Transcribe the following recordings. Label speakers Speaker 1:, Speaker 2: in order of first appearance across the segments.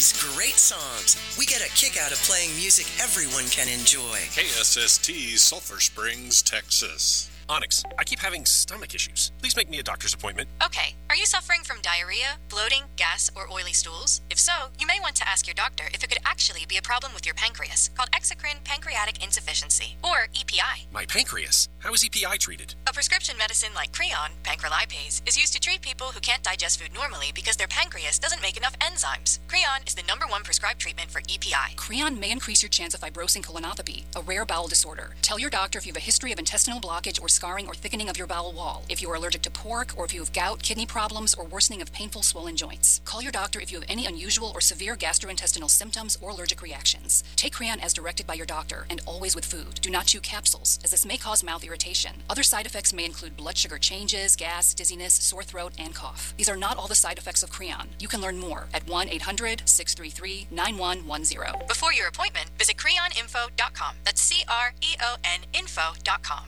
Speaker 1: these great songs. We get a kick out of playing music everyone can enjoy.
Speaker 2: KSST, Sulphur Springs, Texas.
Speaker 3: Onyx, I keep having stomach issues. Please make me a doctor's appointment.
Speaker 4: Okay, are you suffering from diarrhea, bloating, gas, or oily stools? If so, you may want to ask your doctor if it could actually be a problem with your pancreas, called exocrine pancreatic insufficiency, or EPI.
Speaker 3: My pancreas? How is EPI treated?
Speaker 4: A prescription medicine like Creon, pancrelipase, is used to treat people who can't digest food normally because their pancreas doesn't make enough enzymes. Creon is the #1 prescribed treatment for EPI.
Speaker 5: Creon may increase your chance of fibrosing colonopathy, a rare bowel disorder. Tell your doctor if you have a history of intestinal blockage or scarring or thickening of your bowel wall, if you are allergic to pork, or if you have gout, kidney problems, or worsening of painful swollen joints. Call your doctor if you have any unusual or severe gastrointestinal symptoms or allergic reactions. Take Creon as directed by your doctor, and always with food. Do not chew capsules, as this may cause mouth irritation. Other side effects may include blood sugar changes, gas, dizziness, sore throat, and cough. These are not all the side effects of Creon. You can learn more at 1-800-633-9110.
Speaker 4: Before your appointment, visit creoninfo.com. That's CREON info.com.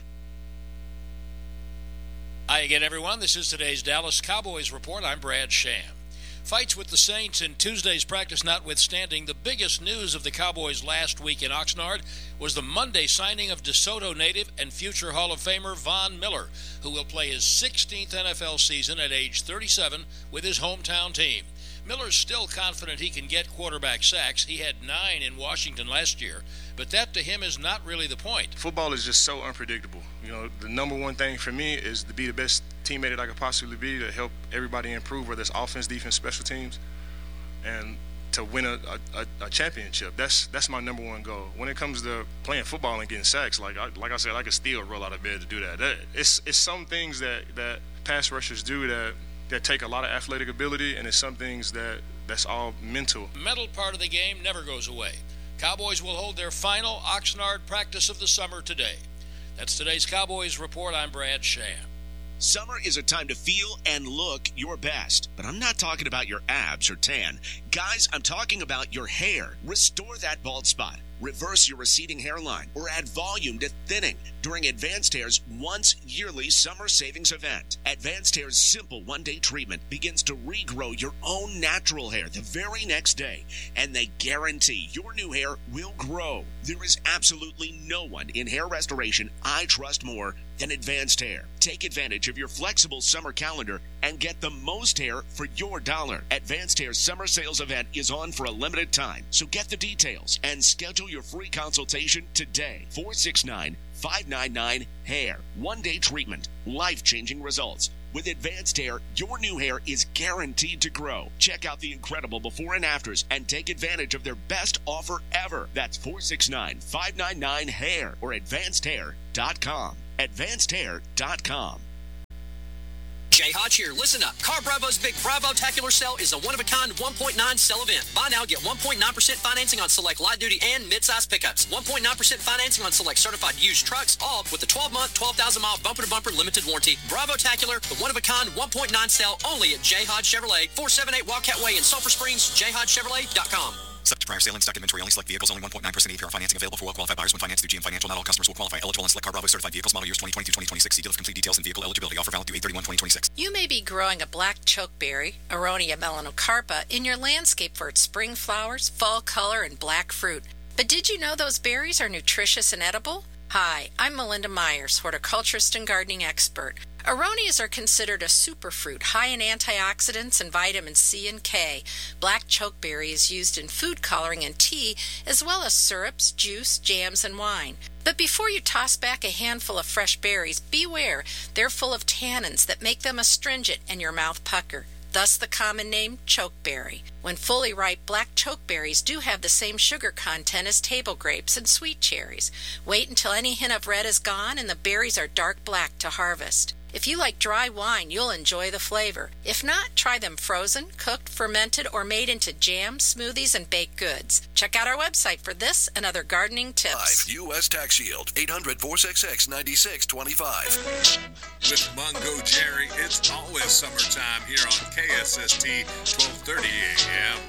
Speaker 6: Hi again, everyone. This is today's Dallas Cowboys Report. I'm Brad Sham. Fights with the Saints in Tuesday's practice notwithstanding, the biggest news of the Cowboys last week in Oxnard was the Monday signing of DeSoto native and future Hall of Famer Von Miller, who will play his 16th NFL season at age 37 with his hometown team. Miller's still confident he can get quarterback sacks. He had 9 in Washington last year, but that to him is not really the point.
Speaker 7: Football is just so unpredictable. You know, the number one thing for me is to be the best teammate that I could possibly be, to help everybody improve, whether it's offense, defense, special teams, and to win a championship. That's my number one goal. When it comes to playing football and getting sacks, like I said, I could still roll out of bed to do that. It's some things that pass rushers do that take a lot of athletic ability, and it's some things that's all mental.
Speaker 6: The mental part of the game never goes away. Cowboys will hold their final Oxnard practice of the summer today. That's today's Cowboys Report. I'm Brad Sham.
Speaker 8: Summer is a time to feel and look your best, but I'm not talking about your abs or tan. Guys, I'm talking about your hair. Restore that bald spot, reverse your receding hairline, or add volume to thinning during Advanced Hair's once yearly summer savings event. Advanced Hair's simple one-day treatment begins to regrow your own natural hair the very next day, and they guarantee your new hair will grow. There is absolutely no one in hair restoration I trust more than Advanced Hair. Take advantage of your flexible summer calendar and get the most hair for your dollar. Advanced Hair's summer sales event is on for a limited time, so get the details and schedule your free consultation today. 469-599-HAIR. One-day treatment. Life-changing results. With Advanced Hair, your new hair is guaranteed to grow. Check out the incredible before and afters and take advantage of their best offer ever. That's 469-599-HAIR or AdvancedHair.com. AdvancedHair.com.
Speaker 9: Jay Hodge here. Listen up. Car Bravo's Big Bravo-tacular sale is a one-of-a-kind 1.9 sale event. Buy now, get 1.9% financing on select light-duty and midsize pickups. 1.9% financing on select certified used trucks, all with a 12-month, 12,000-mile bumper-to-bumper limited warranty. Bravo-tacular, the one-of-a-kind 1.9 sale only at Jay Hodge Chevrolet, 478 Wildcat Way in Sulphur Springs, jayhodgechevrolet.com.
Speaker 10: Subject to prior sale and stock inventory. Only select vehicles. Only 1.9% APR financing available for well-qualified buyers when financed through GM Financial. Not all customers will qualify. Eligible on select Car Bravo certified vehicles. Model years 2022-2026. See dealer for complete details and vehicle eligibility. Offer valid through 8/31/2026.
Speaker 11: You may be growing a black chokeberry, Aronia melanocarpa, in your landscape for its spring flowers, fall color, and black fruit. But did you know those berries are nutritious and edible? Hi, I'm Melinda Myers, horticulturist and gardening expert. Aronias are considered a superfruit, high in antioxidants and vitamin C and K. Black chokeberry is used in food coloring and tea, as well as syrups, juice, jams, and wine. But before you toss back a handful of fresh berries, beware. They're full of tannins that make them astringent and your mouth pucker. Thus the common name chokeberry. When fully ripe, black chokeberries do have the same sugar content as table grapes and sweet cherries. Wait until any hint of red is gone and the berries are dark black to harvest. If you like dry wine, you'll enjoy the flavor. If not, try them frozen, cooked, fermented, or made into jam, smoothies, and baked goods. Check out our website for this and other gardening tips.
Speaker 12: 5 U.S. Tax Shield, 800-466-9625.
Speaker 2: With Mungo Jerry, it's always summertime here on KSST 1230 AM.